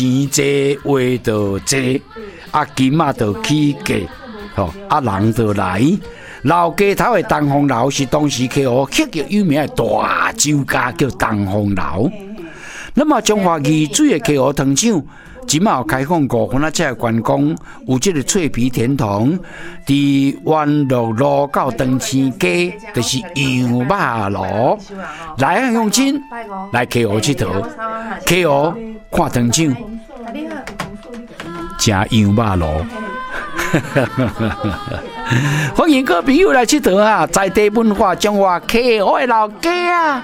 钱济话就济，金仔就起价，人就来。老街头的东风楼是当时客户赫赫有名的大酒家，叫东风楼。那么中华鱼水的客户糖厂，今嘛有开放5分啊，这员工有这个脆皮甜筒，伫湾路路到长青街，就是羊肉炉，来用钱来客户佚佗，客户看糖厂，食羊肉炉。欢迎各位朋友来佚佗啊！在地文化中华客户的老家啊！